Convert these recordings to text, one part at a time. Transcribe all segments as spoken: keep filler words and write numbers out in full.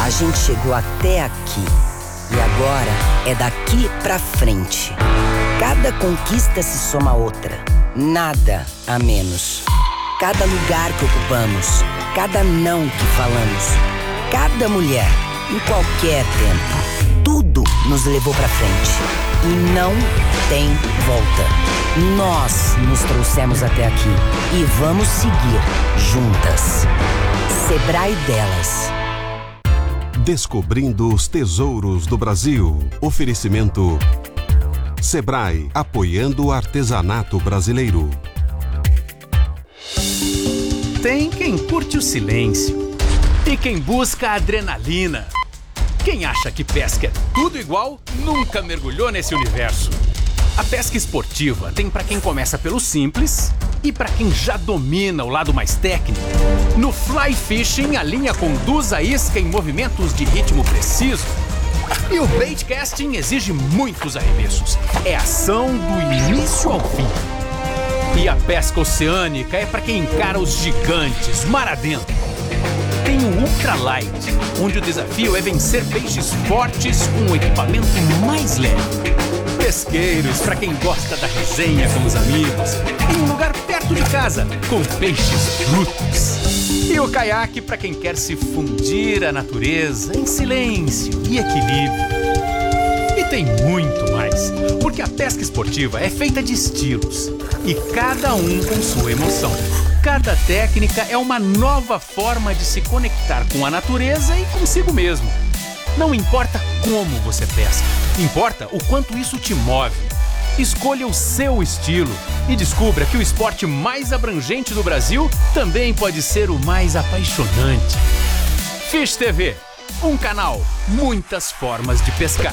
A gente chegou até aqui e agora é daqui pra frente. Cada conquista se soma a outra, nada a menos. Cada lugar que ocupamos, cada não que falamos, cada mulher, em qualquer tempo, tudo nos levou pra frente. E não tem volta. Nós nos trouxemos até aqui e vamos seguir juntas. Sebrae Delas. Descobrindo os tesouros do Brasil. Oferecimento Sebrae, apoiando o artesanato brasileiro. Tem quem curte o silêncio e quem busca a adrenalina. Quem acha que pesca é tudo igual, nunca mergulhou nesse universo. A pesca esportiva tem para quem começa pelo simples e para quem já domina o lado mais técnico. No fly fishing, a linha conduz a isca em movimentos de ritmo preciso. E o bait casting exige muitos arremessos. É ação do início ao fim. E a pesca oceânica é para quem encara os gigantes, mar adentro. Tem o ultralight, onde o desafio é vencer peixes fortes com um equipamento mais leve. Pesqueiros, para quem gosta da resenha com os amigos, em um lugar perto de casa, com peixes brutos. E o caiaque para quem quer se fundir à natureza em silêncio e equilíbrio. E tem muito mais, porque a pesca esportiva é feita de estilos, e cada um com sua emoção. Cada técnica é uma nova forma de se conectar com a natureza e consigo mesmo. Não importa como você pesca, importa o quanto isso te move. Escolha o seu estilo e descubra que o esporte mais abrangente do Brasil também pode ser o mais apaixonante. Fish T V, um canal, muitas formas de pescar.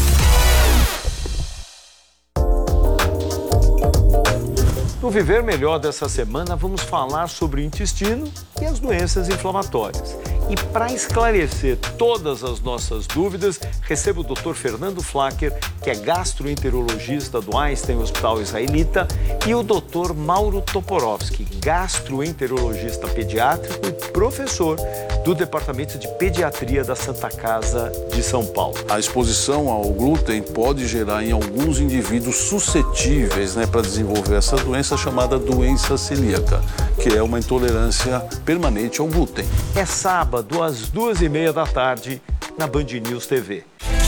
No Viver Melhor dessa semana, vamos falar sobre o intestino e as doenças inflamatórias. E para esclarecer todas as nossas dúvidas, recebo o doutor Fernando Flacker, que é gastroenterologista do Einstein Hospital Israelita, e o doutor Mauro Toporowski, gastroenterologista pediátrico e professor do Departamento de Pediatria da Santa Casa de São Paulo. A exposição ao glúten pode gerar em alguns indivíduos suscetíveis, né, para desenvolver essa doença chamada doença celíaca, que é uma intolerância permanente ao glúten. É sábado, às duas e meia da tarde, na Band News T V.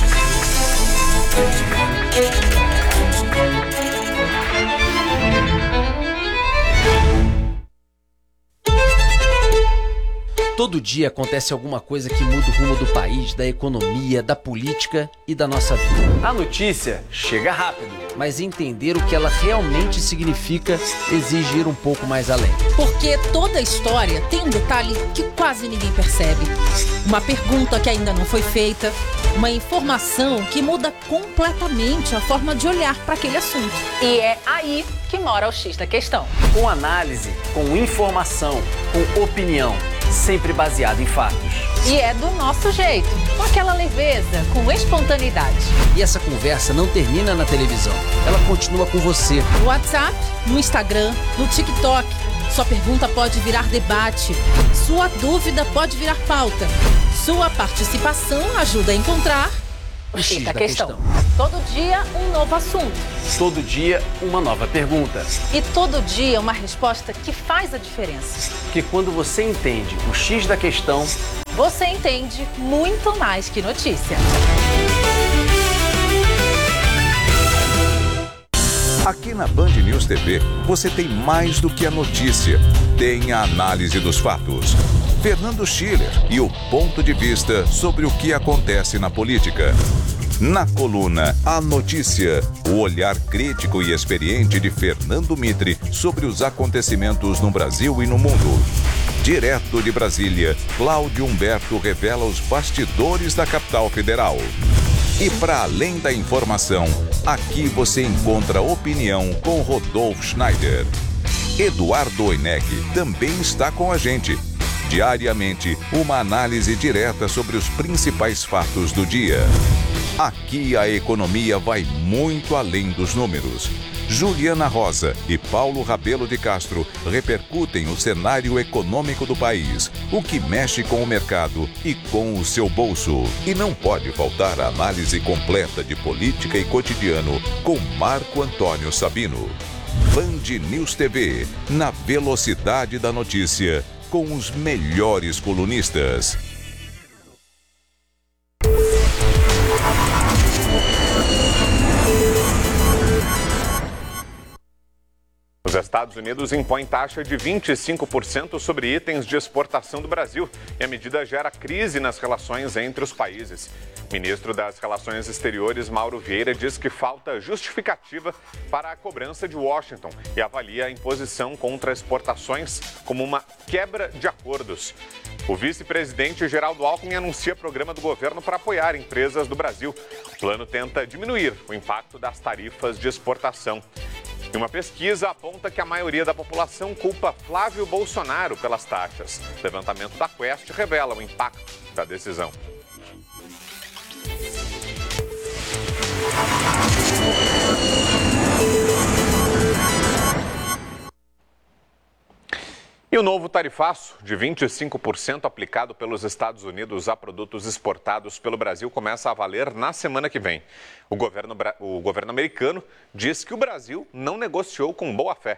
Todo dia acontece alguma coisa que muda o rumo do país, da economia, da política e da nossa vida. A notícia chega rápido. Mas entender o que ela realmente significa exige ir um pouco mais além. Porque toda história tem um detalhe que quase ninguém percebe. Uma pergunta que ainda não foi feita, uma informação que muda completamente a forma de olhar para aquele assunto. E é aí que mora o X da questão. Com análise, com informação, com opinião, sempre baseado em fatos. E é do nosso jeito, com aquela leveza, com espontaneidade. E essa conversa não termina na televisão, ela continua com você. No WhatsApp, no Instagram, no TikTok. Sua pergunta pode virar debate, sua dúvida pode virar pauta. Sua participação ajuda a encontrar o X da questão. Todo dia, um novo assunto. Todo dia, uma nova pergunta. E todo dia, uma resposta que faz a diferença. Porque quando você entende o X da questão, você entende muito mais que notícia. Aqui na Band News T V, você tem mais do que a notícia. Tem a análise dos fatos. Fernando Schiller e o ponto de vista sobre o que acontece na política. Na coluna A Notícia, o olhar crítico e experiente de Fernando Mitre sobre os acontecimentos no Brasil e no mundo. Direto de Brasília, Cláudio Humberto revela os bastidores da capital federal. E para além da informação, aqui você encontra opinião com Rodolfo Schneider. Eduardo Oineg também está com a gente. Diariamente, uma análise direta sobre os principais fatos do dia. Aqui a economia vai muito além dos números. Juliana Rosa e Paulo Rabelo de Castro repercutem o cenário econômico do país, o que mexe com o mercado e com o seu bolso. E não pode faltar a análise completa de política e cotidiano com Marco Antônio Sabino. Band News T V, na velocidade da notícia, com os melhores colunistas. Os Estados Unidos impõem taxa de vinte e cinco por cento sobre itens de exportação do Brasil e a medida gera crise nas relações entre os países. O ministro das Relações Exteriores, Mauro Vieira, diz que falta justificativa para a cobrança de Washington e avalia a imposição contra exportações como uma quebra de acordos. O vice-presidente Geraldo Alckmin anuncia programa do governo para apoiar empresas do Brasil. O plano tenta diminuir o impacto das tarifas de exportação. E uma pesquisa aponta que a maioria da população culpa Flávio Bolsonaro pelas taxas. O levantamento da Quest revela o impacto da decisão. E o novo tarifaço de vinte e cinco por cento aplicado pelos Estados Unidos a produtos exportados pelo Brasil começa a valer na semana que vem. O governo, o governo americano diz que o Brasil não negociou com boa-fé.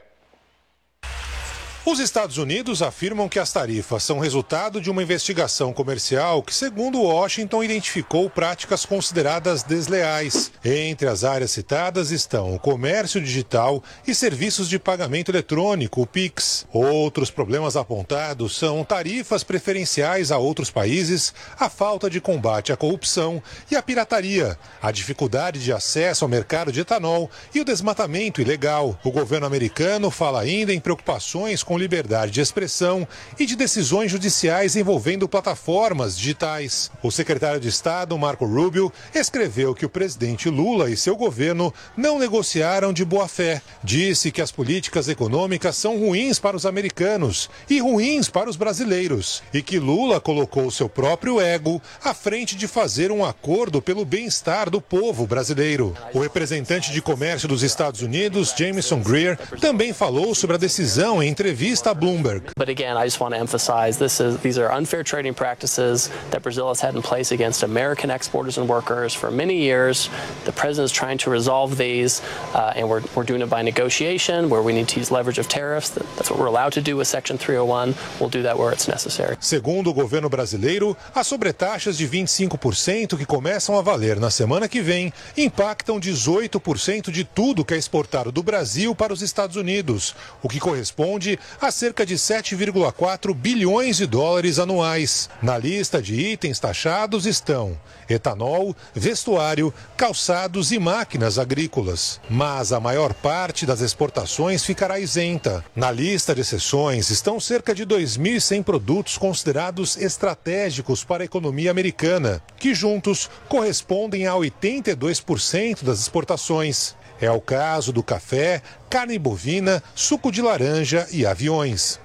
Os Estados Unidos afirmam que as tarifas são resultado de uma investigação comercial que, segundo Washington, identificou práticas consideradas desleais. Entre as áreas citadas estão o comércio digital e serviços de pagamento eletrônico, o Pix. Outros problemas apontados são tarifas preferenciais a outros países, a falta de combate à corrupção e à pirataria, a dificuldade de acesso ao mercado de etanol e o desmatamento ilegal. O governo americano fala ainda em preocupações com liberdade de expressão e de decisões judiciais envolvendo plataformas digitais. O secretário de Estado, Marco Rubio, escreveu que o presidente Lula e seu governo não negociaram de boa fé. Disse que as políticas econômicas são ruins para os americanos e ruins para os brasileiros e que Lula colocou seu próprio ego à frente de fazer um acordo pelo bem-estar do povo brasileiro. O representante de comércio dos Estados Unidos, Jameson Greer, também falou sobre a decisão em entrevista a Bloomberg. But again, I just want to emphasize this is these are unfair trading practices that Brazil has had in place against American exporters and workers for many years. The president is trying to resolve these, uh, and we're we're doing it by negotiation, where we need to use leverage of tariffs. That's what we're allowed to do with Section three oh one. We'll do that where it's necessary. Segundo o governo brasileiro, as sobretaxas de vinte e cinco por cento que começam a valer na semana que vem impactam dezoito por cento de tudo que é exportado do Brasil para os Estados Unidos, o que corresponde a cerca de sete vírgula quatro bilhões de dólares anuais. Na lista de itens taxados estão etanol, vestuário, calçados e máquinas agrícolas. Mas a maior parte das exportações ficará isenta. Na lista de exceções estão cerca de dois mil e cem produtos considerados estratégicos para a economia americana, que juntos correspondem a oitenta e dois por cento das exportações. É o caso do café, carne bovina, suco de laranja e aviões.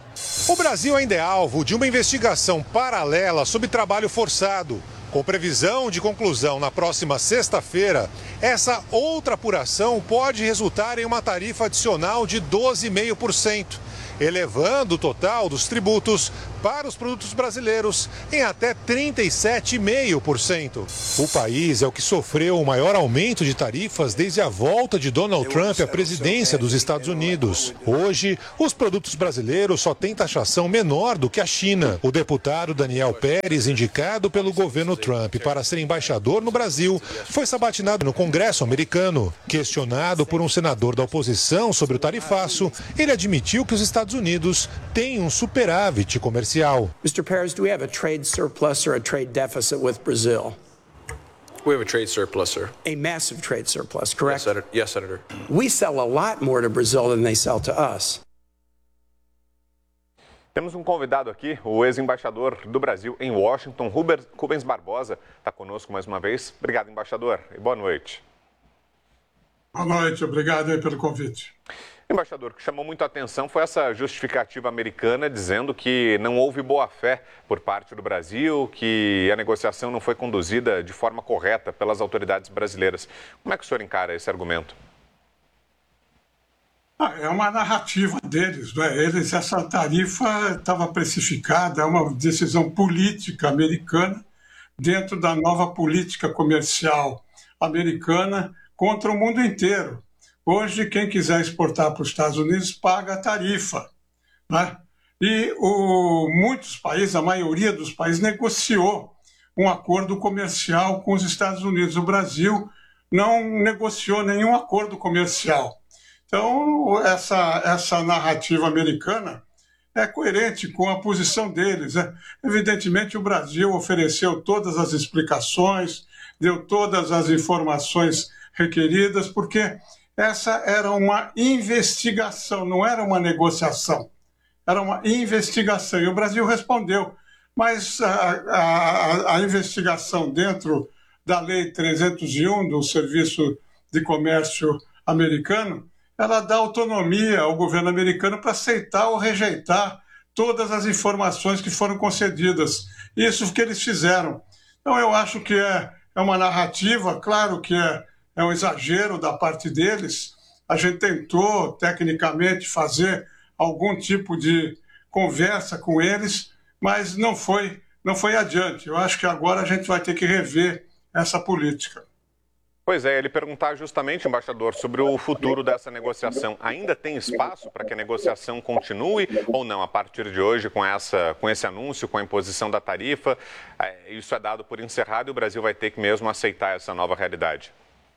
O Brasil ainda é alvo de uma investigação paralela sobre trabalho forçado. Com previsão de conclusão na próxima sexta-feira, essa outra apuração pode resultar em uma tarifa adicional de doze vírgula cinco por cento, elevando o total dos tributos para os produtos brasileiros em até trinta e sete vírgula cinco por cento. O país é o que sofreu o maior aumento de tarifas desde a volta de Donald Trump à presidência dos Estados Unidos. Hoje, os produtos brasileiros só têm taxação menor do que a China. O deputado Daniel Pérez, indicado pelo governo Trump para ser embaixador no Brasil, foi sabatinado no Congresso americano. Questionado por um senador da oposição sobre o tarifaço, ele admitiu que os Estados Unidos têm um superávit comercial. Mister Pérez, do we have a trade surplus or a trade deficit with Brazil? We have a trade surplus, sir. A massive trade surplus, correct? Yes, Senator. Yes, Senator. We sell a lot more to Brazil than they sell to us. Temos um convidado aqui, o ex-embaixador do Brasil em Washington, Rubens Barbosa, está conosco mais uma vez. Obrigado, embaixador, e boa noite. Boa noite, obrigado aí pelo convite. Embaixador, o que chamou muito a atenção foi essa justificativa americana dizendo que não houve boa-fé por parte do Brasil, que a negociação não foi conduzida de forma correta pelas autoridades brasileiras. Como é que o senhor encara esse argumento? Ah, é uma narrativa deles, não é? Eles, essa tarifa estava precificada, é uma decisão política americana dentro da nova política comercial americana contra o mundo inteiro. Hoje, quem quiser exportar para os Estados Unidos paga a tarifa, né? E o, muitos países, a maioria dos países, negociou um acordo comercial com os Estados Unidos. O Brasil não negociou nenhum acordo comercial. Então, essa, essa narrativa americana é coerente com a posição deles, né? Evidentemente, o Brasil ofereceu todas as explicações, deu todas as informações requeridas, porque essa era uma investigação, não era uma negociação. Era uma investigação, e o Brasil respondeu. Mas a, a, a investigação dentro da Lei trezentos e um, do Serviço de Comércio americano, ela dá autonomia ao governo americano para aceitar ou rejeitar todas as informações que foram concedidas. Isso que eles fizeram. Então, eu acho que é, é uma narrativa, claro que é, é um exagero da parte deles. A gente tentou, tecnicamente, fazer algum tipo de conversa com eles, mas não foi, não foi adiante. Eu acho que agora a gente vai ter que rever essa política. Pois é, ele perguntar justamente, embaixador, sobre o futuro dessa negociação. Ainda tem espaço para que a negociação continue ou não? A partir de hoje, com, essa, com esse anúncio, com a imposição da tarifa, isso é dado por encerrado e o Brasil vai ter que mesmo aceitar essa nova realidade?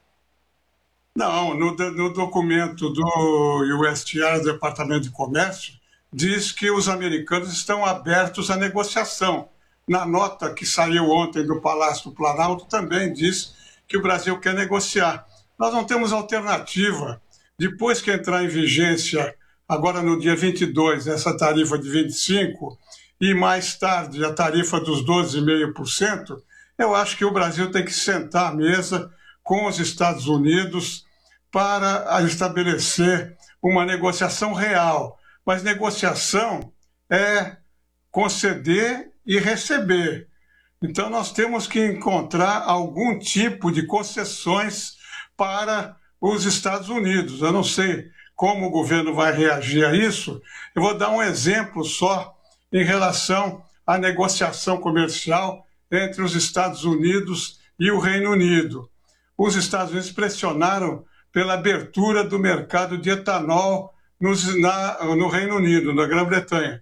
Não, no, no documento do U S T R, do Departamento de Comércio, diz que os americanos estão abertos à negociação. Na nota que saiu ontem do Palácio do Planalto também diz que o Brasil quer negociar. Nós não temos alternativa. Depois que entrar em vigência, agora no dia vinte e dois, essa tarifa de vinte e cinco por cento, e mais tarde a tarifa dos doze vírgula cinco por cento, eu acho que o Brasil tem que sentar à mesa com os Estados Unidos para estabelecer uma negociação real. Mas negociação é conceder e receber. Então, nós temos que encontrar algum tipo de concessões para os Estados Unidos. Eu não sei como o governo vai reagir a isso. Eu vou dar um exemplo só em relação à negociação comercial entre os Estados Unidos e o Reino Unido. Os Estados Unidos pressionaram pela abertura do mercado de etanol nos, na, no Reino Unido, na Grã-Bretanha.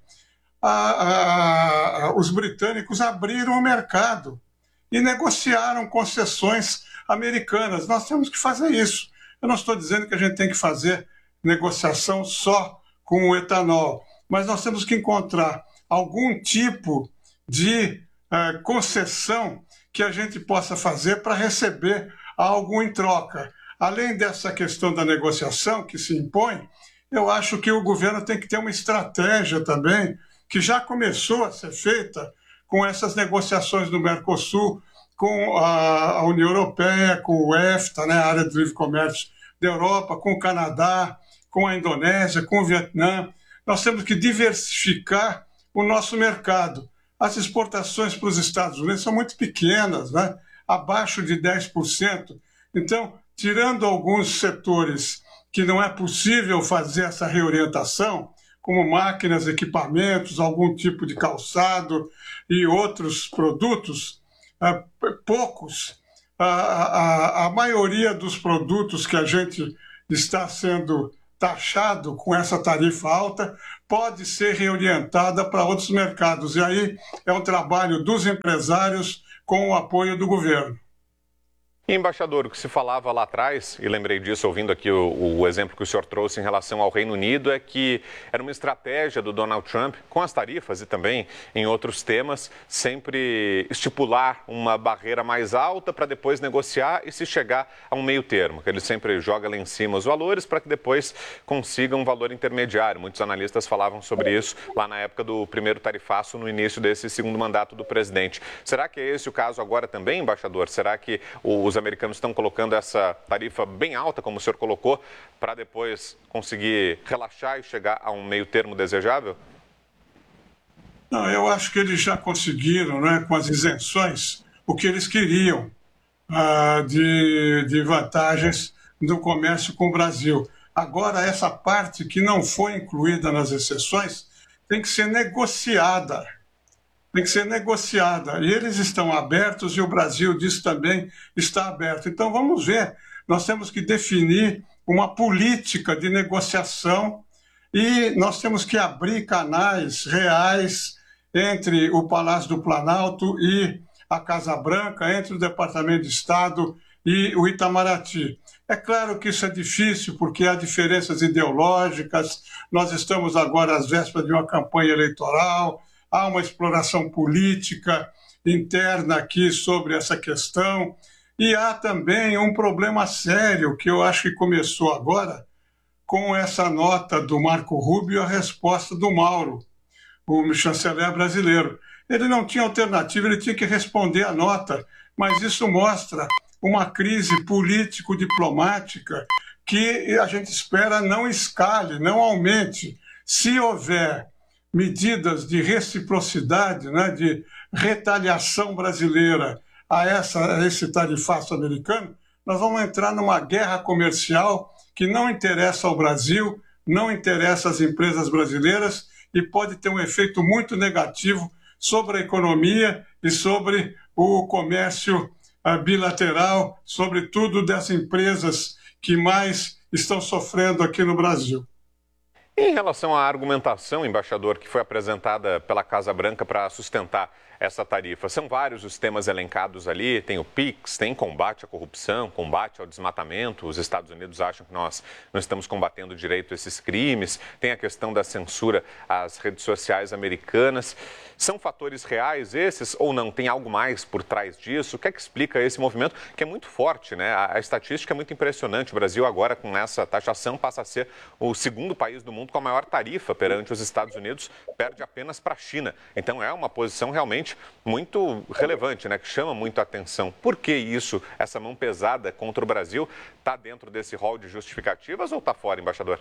A, a, os britânicos abriram o mercado e negociaram concessões americanas. Nós temos que fazer isso. Eu não estou dizendo que a gente tem que fazer negociação só com o etanol, mas nós temos que encontrar algum tipo de uh, concessão que a gente possa fazer para receber algo em troca. Além dessa questão da negociação que se impõe, eu acho que o governo tem que ter uma estratégia também, que já começou a ser feita com essas negociações do Mercosul, com a, a União Europeia, com o EFTA, né, a área de livre comércio da Europa, com o Canadá, com a Indonésia, com o Vietnã. Nós temos que diversificar o nosso mercado. As exportações para os Estados Unidos são muito pequenas, né, abaixo de dez por cento. Então, tirando alguns setores que não é possível fazer essa reorientação, como máquinas, equipamentos, algum tipo de calçado e outros produtos, poucos, a, a, a maioria dos produtos que a gente está sendo taxado com essa tarifa alta pode ser reorientada para outros mercados. E aí é um trabalho dos empresários com o apoio do governo. E, embaixador, o que se falava lá atrás, e lembrei disso ouvindo aqui o, o exemplo que o senhor trouxe em relação ao Reino Unido, é que era uma estratégia do Donald Trump, com as tarifas e também em outros temas, sempre estipular uma barreira mais alta para depois negociar e se chegar a um meio termo, que ele sempre joga lá em cima os valores para que depois consiga um valor intermediário. Muitos analistas falavam sobre isso lá na época do primeiro tarifaço, no início desse segundo mandato do presidente. Será que é esse o caso agora também, embaixador? Será que os Os americanos estão colocando essa tarifa bem alta, como o senhor colocou, para depois conseguir relaxar e chegar a um meio termo desejável? Não, eu acho que eles já conseguiram, né, com as isenções, o que eles queriam ah, de, de vantagens no comércio com o Brasil. Agora, essa parte que não foi incluída nas exceções tem que ser negociada. Tem que ser negociada. E eles estão abertos e o Brasil disso também está aberto. Então, vamos ver. Nós temos que definir uma política de negociação e nós temos que abrir canais reais entre o Palácio do Planalto e a Casa Branca, entre o Departamento de Estado e o Itamaraty. É claro que isso é difícil, porque há diferenças ideológicas, nós estamos agora às vésperas de uma campanha eleitoral, há uma exploração política interna aqui sobre essa questão, e há também um problema sério, que eu acho que começou agora, com essa nota do Marco Rubio e a resposta do Mauro, o chanceler brasileiro. Ele não tinha alternativa, ele tinha que responder a nota, mas isso mostra uma crise político-diplomática que a gente espera não escale, não aumente. Se houver medidas de reciprocidade, né, de retaliação brasileira a, essa, a esse tarifaço americano, nós vamos entrar numa guerra comercial que não interessa ao Brasil, não interessa às empresas brasileiras e pode ter um efeito muito negativo sobre a economia e sobre o comércio bilateral, sobretudo das empresas que mais estão sofrendo aqui no Brasil. Em relação à argumentação, embaixador, que foi apresentada pela Casa Branca para sustentar essa tarifa, são vários os temas elencados ali, tem o PIX, tem combate à corrupção, combate ao desmatamento, os Estados Unidos acham que nós não estamos combatendo direito esses crimes, tem a questão da censura às redes sociais americanas. São fatores reais esses ou não? Tem algo mais por trás disso? O que é que explica esse movimento que é muito forte, né? A, a estatística é muito impressionante. O Brasil agora, com essa taxação, passa a ser o segundo país do mundo com a maior tarifa perante os Estados Unidos, perde apenas para a China. Então é uma posição realmente muito relevante, né? Que chama muito a atenção. Por que isso, essa mão pesada contra o Brasil, está dentro desse rol de justificativas ou está fora, embaixador?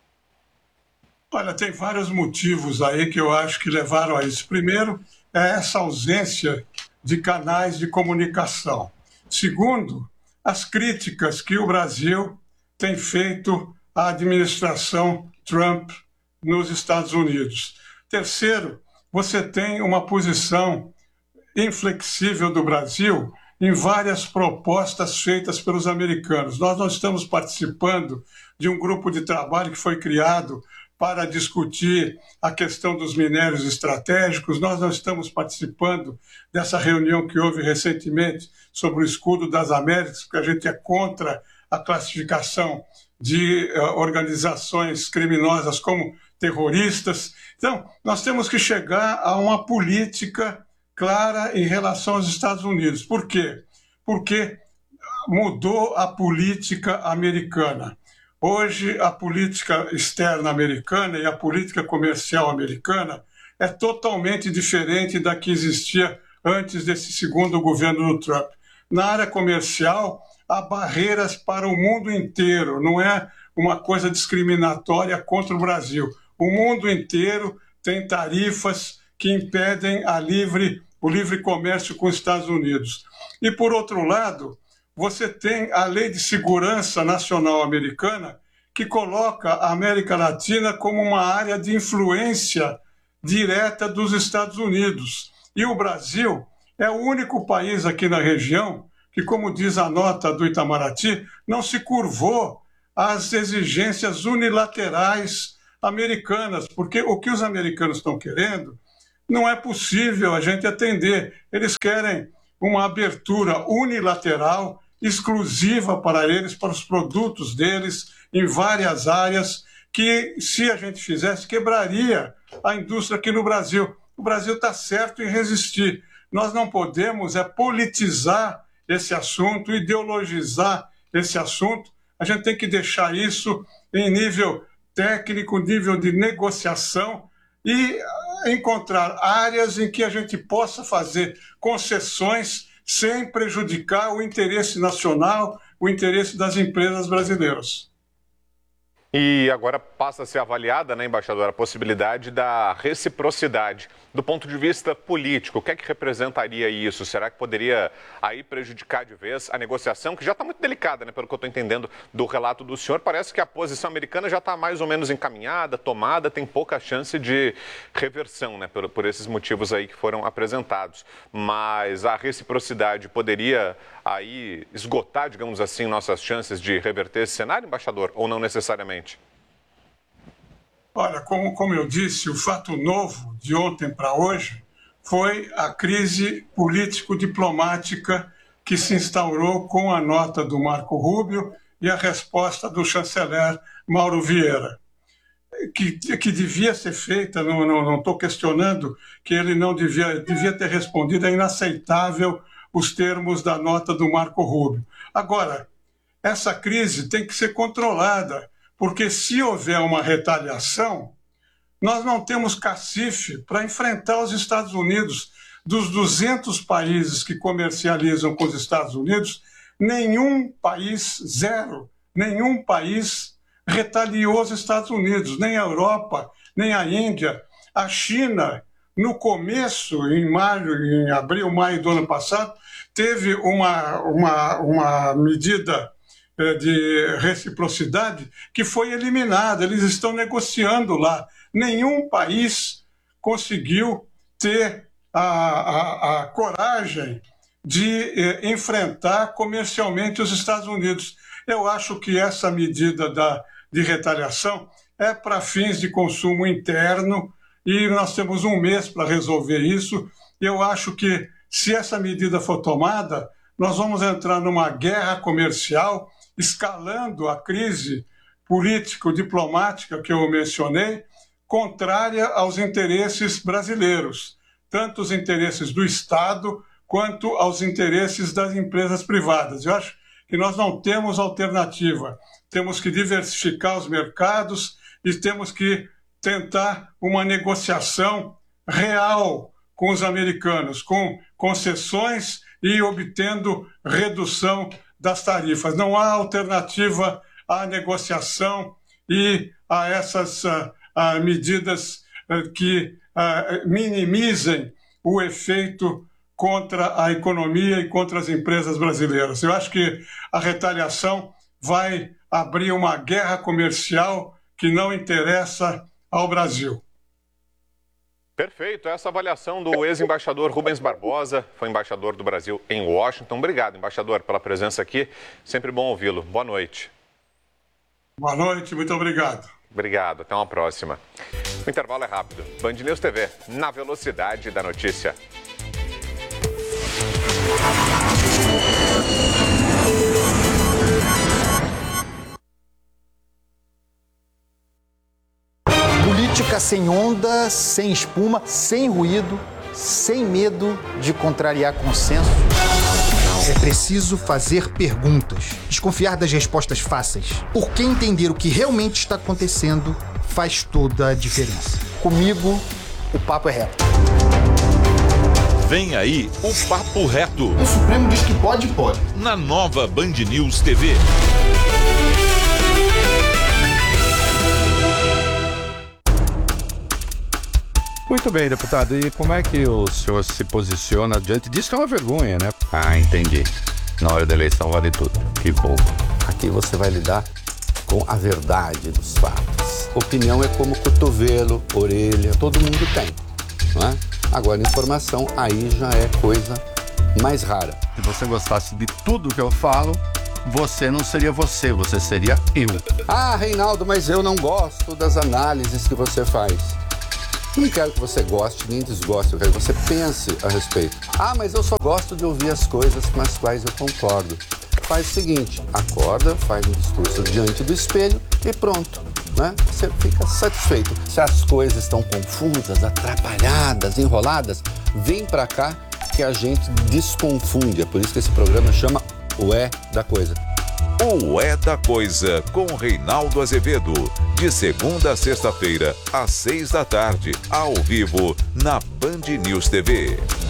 Olha, tem vários motivos aí que eu acho que levaram a isso. Primeiro, é essa ausência de canais de comunicação. Segundo, as críticas que o Brasil tem feito à administração Trump nos Estados Unidos. Terceiro, você tem uma posição inflexível do Brasil em várias propostas feitas pelos americanos. Nós não estamos participando de um grupo de trabalho que foi criado para discutir a questão dos minérios estratégicos. Nós não estamos participando dessa reunião que houve recentemente sobre o escudo das Américas, porque a gente é contra a classificação de uh, organizações criminosas como terroristas. Então, nós temos que chegar a uma política clara em relação aos Estados Unidos. Por quê? Porque mudou a política americana. Hoje, a política externa americana e a política comercial americana é totalmente diferente da que existia antes desse segundo governo do Trump. Na área comercial, há barreiras para o mundo inteiro, não é uma coisa discriminatória contra o Brasil. O mundo inteiro tem tarifas que impedem a livre, o livre comércio com os Estados Unidos. E, por outro lado, você tem a Lei de Segurança Nacional Americana, que coloca a América Latina como uma área de influência direta dos Estados Unidos. E o Brasil é o único país aqui na região que, como diz a nota do Itamaraty, não se curvou às exigências unilaterais americanas, porque o que os americanos estão querendo não é possível a gente atender. Eles querem uma abertura unilateral, exclusiva para eles, para os produtos deles, em várias áreas, que, se a gente fizesse, quebraria a indústria aqui no Brasil. O Brasil está certo em resistir. Nós não podemos é politizar esse assunto, ideologizar esse assunto. A gente tem que deixar isso em nível técnico, nível de negociação e encontrar áreas em que a gente possa fazer concessões sem prejudicar o interesse nacional, o interesse das empresas brasileiras. E agora passa a ser avaliada, né, embaixador, a possibilidade da reciprocidade do ponto de vista político, o que é que representaria isso? Será que poderia aí prejudicar de vez a negociação, que já está muito delicada, né? Pelo que eu estou entendendo do relato do senhor, parece que a posição americana já está mais ou menos encaminhada, tomada, tem pouca chance de reversão, né? Por, por esses motivos aí que foram apresentados. Mas a reciprocidade poderia aí esgotar, digamos assim, nossas chances de reverter esse cenário, embaixador, ou não necessariamente? Olha, como, como eu disse, o fato novo de ontem para hoje foi a crise político-diplomática que se instaurou com a nota do Marco Rubio e a resposta do chanceler Mauro Vieira, que, que devia ser feita, não estou questionando que ele não devia, devia ter respondido, é inaceitável os termos da nota do Marco Rubio. Agora, essa crise tem que ser controlada, porque se houver uma retaliação, nós não temos cacife para enfrentar os Estados Unidos. Dos duzentos países que comercializam com os Estados Unidos, nenhum país, zero, nenhum país retaliou os Estados Unidos, nem a Europa, nem a Índia. A China, no começo, em maio, em abril, maio do ano passado, teve uma, uma, uma medida de reciprocidade que foi eliminada. Eles estão negociando lá. Nenhum país conseguiu ter a, a, a coragem de eh, enfrentar comercialmente os Estados Unidos. Eu acho que essa medida da, de retaliação é para fins de consumo interno e nós temos um mês para resolver isso. Eu acho que, se essa medida for tomada, nós vamos entrar numa guerra comercial, escalando a crise político-diplomática que eu mencionei, contrária aos interesses brasileiros, tanto os interesses do Estado quanto aos interesses das empresas privadas. Eu acho que nós não temos alternativa. Temos que diversificar os mercados e temos que tentar uma negociação real com os americanos, com concessões e obtendo redução das tarifas. Não há alternativa à negociação e a essas uh, uh, medidas uh, que uh, minimizem o efeito contra a economia e contra as empresas brasileiras. Eu acho que a retaliação vai abrir uma guerra comercial que não interessa ao Brasil. Perfeito, essa avaliação do ex-embaixador Rubens Barbosa, foi embaixador do Brasil em Washington. Obrigado, embaixador, pela presença aqui. Sempre bom ouvi-lo. Boa noite. Boa noite, muito obrigado. Obrigado, até uma próxima. O intervalo é rápido. Band News T V, na velocidade da notícia. Política sem onda, sem espuma, sem ruído, sem medo de contrariar consenso. É preciso fazer perguntas, desconfiar das respostas fáceis, porque entender o que realmente está acontecendo faz toda a diferença. Comigo, o papo é reto. Vem aí o Papo Reto. O Supremo diz que pode, pode. Na nova Band News T V. Muito bem, deputado. E como é que o senhor se posiciona diante disso, que é uma vergonha, né? Ah, entendi. Na hora da eleição vale tudo. Que bom. Aqui você vai lidar com a verdade dos fatos. Opinião é como cotovelo, orelha, todo mundo tem, não é? Agora, informação aí já é coisa mais rara. Se você gostasse de tudo que eu falo, você não seria você, você seria eu. Ah, Reinaldo, mas eu não gosto das análises que você faz. Não quero que você goste nem desgoste, eu quero que você pense a respeito. Ah, mas eu só gosto de ouvir as coisas com as quais eu concordo. Faz o seguinte, acorda, faz um discurso diante do espelho e pronto, né? Você fica satisfeito. Se as coisas estão confusas, atrapalhadas, enroladas, vem pra cá que a gente desconfunde. É por isso que esse programa chama O É da Coisa. O É da Coisa, com Reinaldo Azevedo. De segunda a sexta-feira, às seis da tarde, ao vivo, na Band News T V.